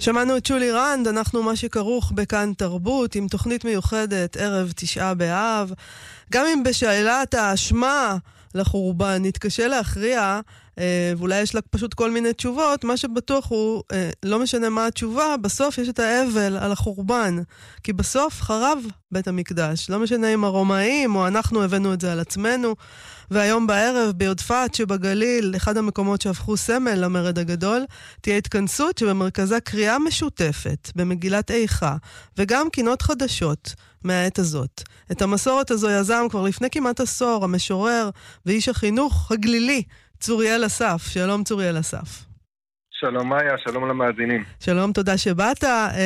שמענו את שולי רנד, אנחנו מה שכרוך בכאן תרבות, עם תוכנית מיוחדת ערב 9 באב. גם אם בשאלת האשמה לחורבן נתקשה להכריע, ואולי יש לה פשוט כל מיני תשובות, מה שבטוח הוא, לא משנה מה התשובה, בסוף יש את האבל על החורבן. כי בסוף חרב בית המקדש. לא משנה אם הרומאים או אנחנו הבאנו את זה על עצמנו. והיום בערב ביודפת שבגליל, אחד המקומות שהפכו סמל למרד הגדול, תהיה התכנסות שבמרכזה קריאה משותפת במגילת איכה, וגם קינות חדשות מהעת הזאת. את המסורת הזו יזם כבר לפני כמעט עשור המשורר ואיש החינוך הגלילי, צוריאל אסף. שלום צוריאל אסף. שלום מאיה, שלום למאזינים. שלום, תודה שבאת.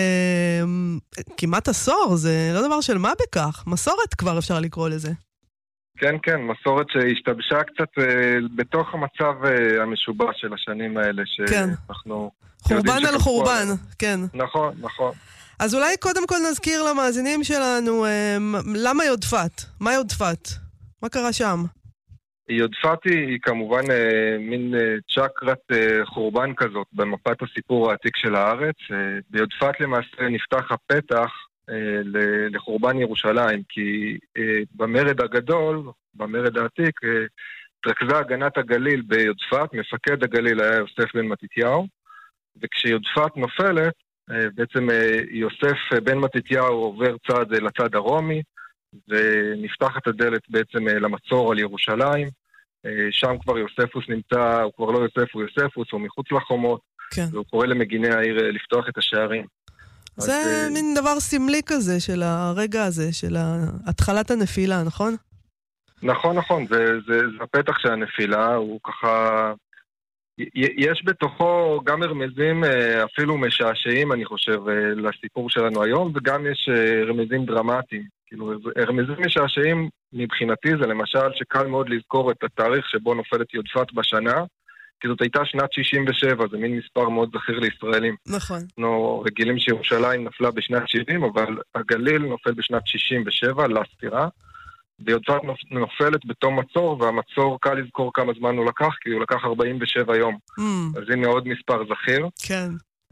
כמעט עשור, זה לא דבר של מה בכך. מסורת כבר אפשר לקרוא לזה. כן, כן, מסורת שהשתבשה קצת בתוך המצב המשובש של השנים האלה. כן, חורבן על חורבן, כן. נכון, נכון. אז אולי קודם כל נזכיר למאזינים שלנו, למה יודפת? מה יודפת? מה קרה שם? יודפת היא כמובן מין צ'קרת חורבן כזאת במפת הסיפור העתיק של הארץ. ביודפת למעשה נפתח הפתח לחורבן ירושלים, כי במרד הגדול, במרד העתיק, התרכזה הגנת הגליל ביודפת, מפקד הגליל היה יוסף בן מתתיהו, וכשיודפת נופלת, בעצם יוסף בן מתתיהו עובר צד לצד הרומי, ונפתחת הדלת בעצם למצור על ירושלים. שם כבר יוספוס נמצא, הוא כבר לא יוסף, הוא יוספוס, הוא מחוץ לחומות, כן. והוא קורא למגיני העיר לפתוח את השערים. זה מין דבר סמלי כזה של הרגע הזה, של התחלת הנפילה, נכון? נכון, נכון, זה הפתח של הנפילה, הוא ככה, יש בתוכו גם רמזים אפילו משעשעים, אני חושב, לסיפור שלנו היום, וגם יש רמזים דרמטיים. כאילו, רמזים משעשעים מבחינתי זה למשל שקל מאוד לזכור את התאריך שבו נופלת יודפת בשנה, כי זאת הייתה שנת 67, זה מין מספר מאוד זכיר לישראלים. נכון. אנחנו רגילים שירושלים נפלה בשנת 70, אבל הגליל נופל בשנת 67, לספירה, ויודפת נופלת בתום מצור, והמצור קל לזכור כמה זמן הוא לקח, כי הוא לקח 47 יום. אז הנה עוד מספר זכיר. כן.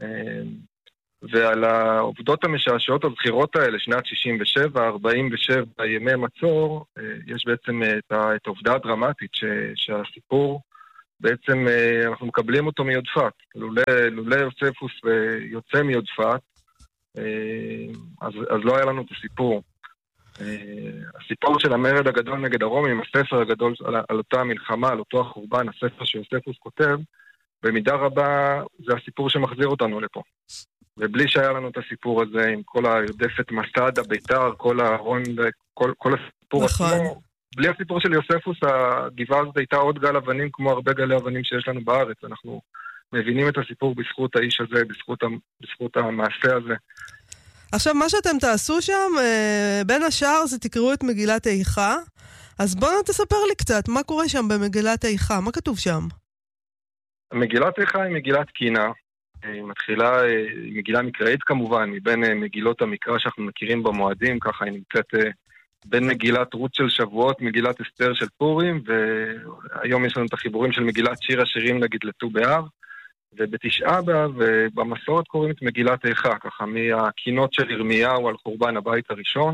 ועל העובדות המשעשעות הזכירות האלה, שנת 67, 47 ימי מצור, יש בעצם את העובדה הדרמטית שהסיפור, בעצם אנחנו מקבלים אותו מיודפת. לולא יוספוס ויוצא מיודפת, אז לא היה לנו את הסיפור. הסיפור של המרד הגדול נגד הרומים, הספר הגדול על אותה מלחמה, על אותו החורבן, הספר שיוספוס כותב, במידה רבה זה הסיפור שמחזיר אותנו לפה. ובלי שהיה לנו את הסיפור הזה, עם כל היודפת מסד, הביתר, כל ההרון, כל הסיפור עצמו, בלי הסיפור של יוספוס, הגבעה הזאת הייתה עוד גל אבנים, כמו הרבה גלי אבנים שיש לנו בארץ. אנחנו מבינים את הסיפור בזכות האיש הזה, בזכות המעשה הזה. עכשיו, מה שאתם תעשו שם, בין השאר זה תקראו את מגילת איכה, אז בואו תספר לי קצת, מה קורה שם במגילת איכה? מה כתוב שם? מגילת איכה היא מגילת קינה, היא מתחילה, היא מגילה מקראית כמובן, מבין מגילות המקרא שאנחנו מכירים במועדים, ככה היא נמצאת בין מגילת רות של שבועות, מגילת אסתר של פורים, והיום יש לנו את החיבורים של מגילת שיר השירים נגיד לט"ו באב, ובתשעה באב, במסורת קוראים את מגילת איכה, ככה מהקינות של ירמיהו על חורבן הבית הראשון,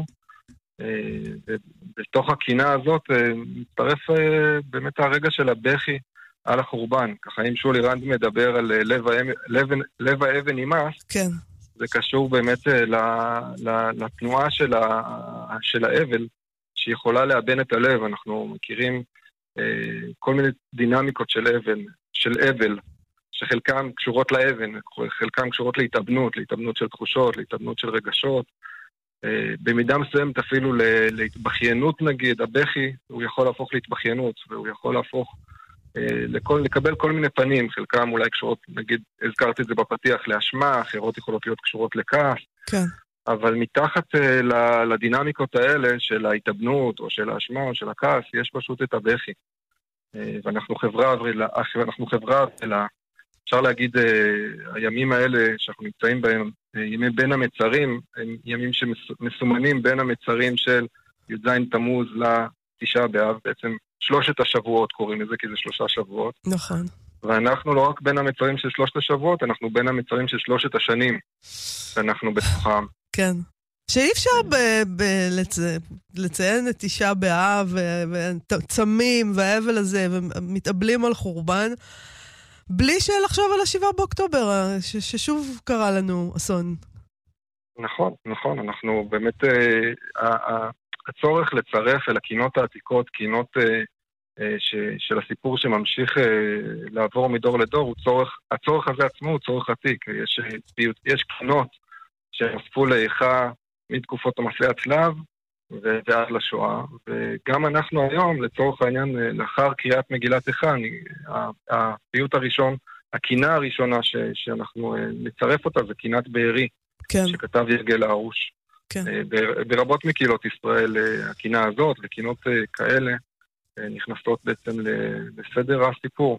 ובתוך הקינה הזאת מצטרף באמת הרגע של הבכי על החורבן, ככה אם שולי רנד מדבר על לב האבן נמאס, כן. זה קשור באמת לתנועה של האבל, שיכולה לאבן את הלב. אנחנו מכירים כל מיני דינמיקות של אבל, שחלקם קשורות לאבן, חלקם קשורות להתאבנות של תחושות, להתאבנות של רגשות. במידה מסוימת אפילו להתבחיינות נגיד, הבכי, הוא יכול להפוך להתבחיינות, והוא יכול להפוך לקבל כל מיני פנים, חלקם אולי קשורות, נגיד, הזכרתי את זה בפתיח, לאשמה, אחרות יכולות להיות קשורות לכעס, כן. אבל מתחת לדינמיקות האלה של ההתאבנות, או של האשמה, או של הכעס, יש פשוט את הבכי. ואנחנו חברה אבלה, אפשר להגיד, הימים האלה שאנחנו נמצאים בהם, ימי בין המצרים, הם ימים שמסומנים בין המצרים של י"ז תמוז לתשעה באב, בעצם 3 השבועות קוראים לזה, כי זה 3 שבועות. נכון. ואנחנו לא רק בין המצרים של 3 השבועות, אנחנו בין המצרים של 3 השנים, שאנחנו בתוכם. כן. שאי אפשר לציין את תשעה באב, וצמים והאבל הזה, ומתאבלים על חורבן, בלי לחשוב על 7 באוקטובר, ששוב קרה לנו אסון. נכון, נכון. אנחנו באמת, הצורך לצרף אל הקינות העתיקות, קינות של הסיפור שממשיך לעבור מדור לדור, הצורך הזה עצמו הוא צורך עתיק. יש קינות שנוספו לאיכה מתקופות המסעי הצלב ועד לשואה, וגם אנחנו היום, לצורך העניין, לאחר קריאת מגילת איכה, הפיוט הראשון, הקינה הראשונה שאנחנו נצרף אותה, זה קינת בארי, כן. שכתב יגל הרוש. כן. ברבות מקהילות ישראל, הקינה הזאת וקינות כאלה נכנסות בעצם לסדר הסיפור.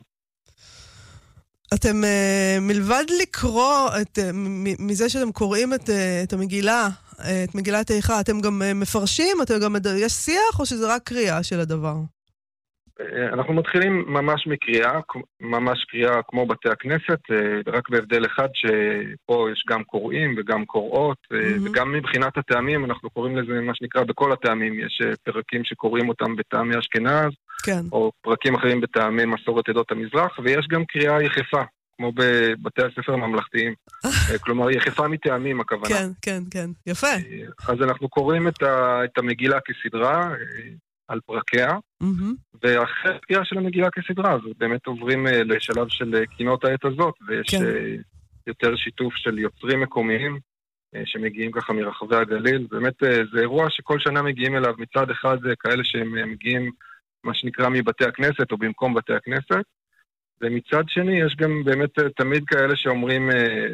אתם מלבד לקרוא, מזה שאתם קוראים את המגילה, את מגילת איכה, אתם גם מפרשים? יש שיח או שזה רק קריאה של הדבר? אנחנו מתחילים ממש מקריאה, ממש קריאה כמו בתי הכנסת, רק בהבדל אחד שפה יש גם קוראים וגם קוראות, וגם מבחינת הטעמים, אנחנו קוראים לזה מה שנקרא בכל הטעמים, יש פרקים שקוראים אותם בטעמי אשכנז, כן. או פרקים אחרים בטעמי מסורת עדות המזרח, ויש גם קריאה יחפה, כמו בבתי הספר הממלכתיים, כלומר יחפה מטעמים הכוונה. כן, כן, כן, יפה. אז אנחנו קוראים את המגילה כסדרה, על פרקיה, ואחרי הקריאה של המגילה כסדרה, אז באמת עוברים לשלב של קינות העת הזאת, ויש יותר שיתוף של יוצרים מקומיים, שמגיעים ככה מרחבי הגליל. באמת זה אירוע שכל שנה מגיעים אליו מצד אחד כאלה שהם מגיעים, מה שנקרא, מבתי הכנסת, או במקום בתי הכנסת, ומצד שני יש גם באמת תמיד כאלה שאומרים,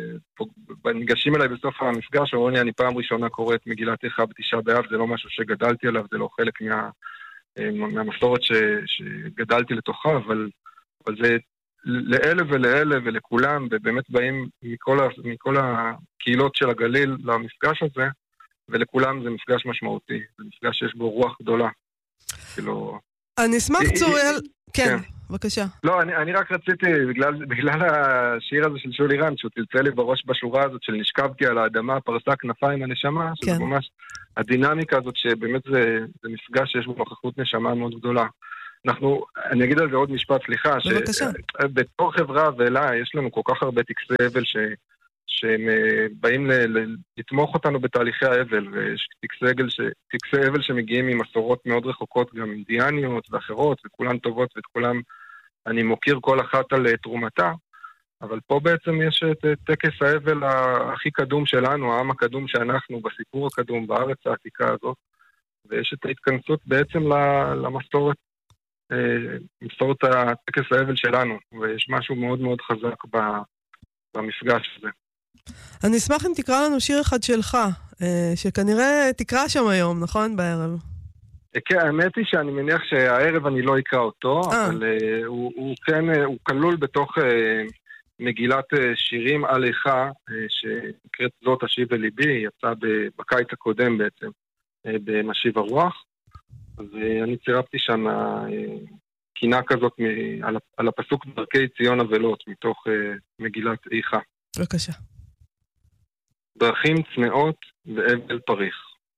ניגשים אליי בסוף המפגש, אומרים לי, אני פעם ראשונה קורא את מגילת איכה בתשעה באב, זה לא משהו שגדלתי עליו, זה לא חלק מהמסורת שגדלתי לתוכה, אבל זה לאלה ולאלה ולכולם, ובאמת באים מכל הקהילות של הגליל למפגש הזה, ולכולם זה מפגש משמעותי, זה מפגש שיש בו רוח גדולה. אני אשמח צוריאל, כן, בבקשה. לא, אני רק רציתי, בגלל השיר הזה של שולי רן, שהוא צלצל לי בראש בשורה הזאת של נשכבתי על האדמה, פרסה כנפיים הנשמה, שזה ממש הדינמיקה הזאת שבאמת זה מפגש שיש בו נוכחות נשמה מאוד גדולה. אני אגיד על זה עוד משפט, סליחה, שבתור חברה ואלה יש לנו כל כך הרבה טקסי אבל שהם באים לתמוך אותנו בתהליכי האבל, ויש טקסי אבל שמגיעים ממסורות מאוד רחוקות, גם אינדיאניות ואחרות, וכולן טובות, ואת כולם אני מוקיר כל אחת על תרומתה, אבל פה בעצם יש את טקס האבל הכי קדום שלנו, העם הקדום שאנחנו, בסיפור הקדום, בארץ העתיקה הזאת, ויש את ההתכנסות בעצם למסורת, מסורת הטקס האבל שלנו, ויש משהו מאוד מאוד חזק במפגש הזה. אני אשמח אם תקרא לנו שיר אחד שלך, שכנראה תקרא שם היום, נכון? בערב. כן, האמת היא שאני מניח שהערב אני לא אקרא אותו, אבל הוא כלול בתוך מגילת שירים על איכה, שנקראת זאת השיב אל ליבי, יצא בקיץ הקודם בעצם, במשיב הרוח. אז אני צירפתי שם קינה כזאת על הפסוק דרכי ציון אבלות, מתוך מגילת איכה. בבקשה. דרכים צמאות ואבל פריך.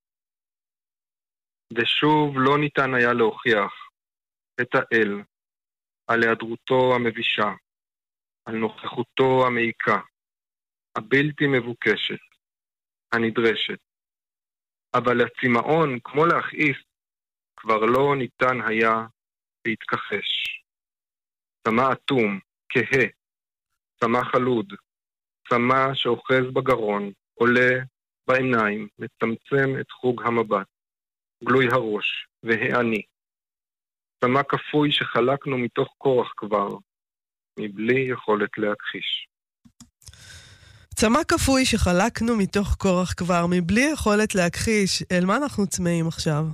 ושוב לא ניתן היה להוכיח את האל על היעדרותו המבישה, על נוכחותו המעיקה, הבלתי מבוקשת, הנדרשת. אבל הצמאון, כמו להכעיס, כבר לא ניתן היה להתכחש. צמא אטום, כהה, צמא חלוד, צמא שאוחז בגרון, עולה בעיניים, מצמצם את חוג המבט, גלוי הראש והעני. צמא כפוי שחלקנו מתוך כורח כבר, מבלי יכולת להכחיש. צמא כפוי שחלקנו מתוך כורח כבר, מבלי יכולת להכחיש. אל מה אנחנו צמאים עכשיו?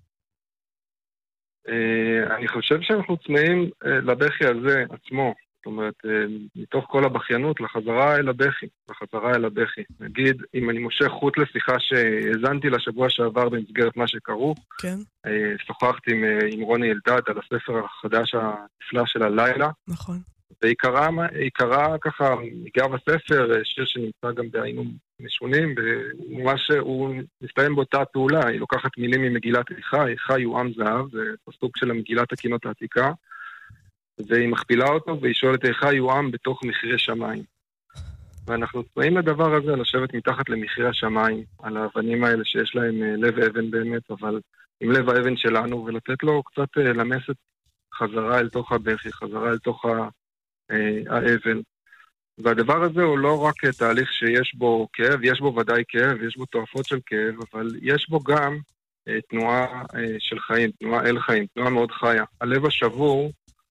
אני חושב שאנחנו צמאים לבכי הזה עצמו. זאת אומרת, מתוך כל הבכיינות, לחזרה אל הבכי, לחזרה אל הבכי. נגיד, אם אני מושך חוט לשיחה שהזנתי לשבוע שעבר במסגרת מה שקרו, כן. שוחחתי עם רוני אלדד על הספר החדש הנפלא של הלילה. נכון. ועיקרה ככה, ניגע בספר, שיר שנמצא גם בעיינים משונים, וממש הוא מסתיים באותה פעולה, היא לוקחת מילים ממגילת איכה, איכה הוא עם זהב, זה פסוק של מגילת הקינות העתיקה, והיא מכפילה אותו, והיא שואלת איכה הוא עם בתוך מחירי שמיים. ואנחנו צמאים לדבר הזה, לשבת מתחת למחירי השמיים, על האבנים האלה שיש להם לב אבן באמת, אבל עם לב האבן שלנו, ולתת לו קצת למסת חזרה אל תוך הבכי, חזרה אל תוך האבל. והדבר הזה הוא לא רק תהליך שיש בו כאב, יש בו ודאי כאב, יש בו תועפות של כאב, אבל יש בו גם תנועה של חיים, תנועה אל חיים, תנועה מאוד חיה. הלב השבור,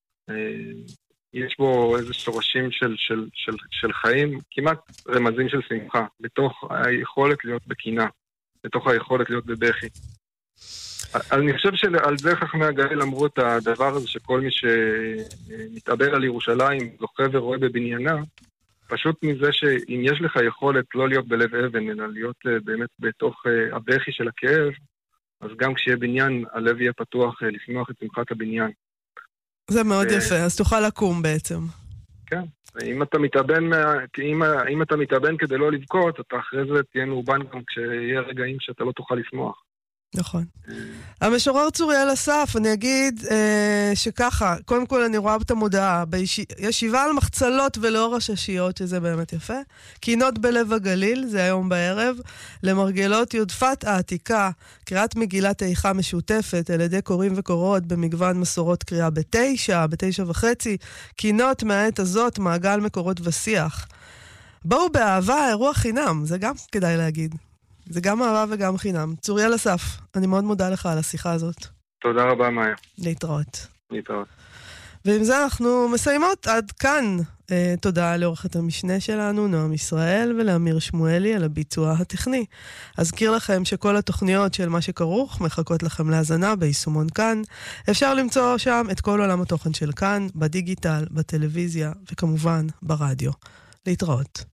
יש בו איזה שורשים של חיים, כמעט רמזים של שמחה, בתוך היכולת להיות בקינה, בתוך היכולת להיות בבכי. אני חושב שעל זה חכמי הגליל אמרו את הדבר הזה, שכל מי שמתאבל על ירושלים זוכה ורואה בבניינה, פשוט מזה שאם יש לך יכולת לא להיות בלב אבן, אלא להיות באמת בתוך הבכי של הכאב, אז גם כשיהיה בניין, הלב יהיה פתוח לשמוח את שמחת הבניין. זה מאוד יפה, אז תוכל לקום בעצם. כן, אם אתה מתאבן כדי לא לבכות, אתה אחרי זה תהיה מאובן גם כשיהיה רגעים שאתה לא תוכל לשמוח. נכון. המשורר צוריאל אסף, אני אגיד שככה, קודם כל אני רואה את המודעה, ישיבה על מחצלות ולאור הששיות, שזה באמת יפה, קינות בלב הגליל, זה היום בערב, למרגלות יודפת העתיקה, קריאת מגילת איכה משותפת, על ידי קוראים וקוראות במגוון מסורות קריאה ב9:30, קינות מהעת הזאת, מעגל מקורות ושיח. בואו באהבה, אירוע חינם, זה גם כדאי להגיד. זה גם אהבה וגם חינם. צוריאל אסף, אני מאוד מודה לך על השיחה הזאת. תודה רבה, מאיה. להתראות. להתראות. ועם זה אנחנו מסיימות עד כאן. תודה לעורכת המשנה שלנו, נועם ישראל, ולאמיר שמואלי על הביצוע הטכני. אזכיר לכם שכל התוכניות של מה שכרוך מחכות לכם להזנה ביישומון כאן. אפשר למצוא שם את כל עולם התוכן של כאן, בדיגיטל, בטלוויזיה, וכמובן ברדיו. להתראות.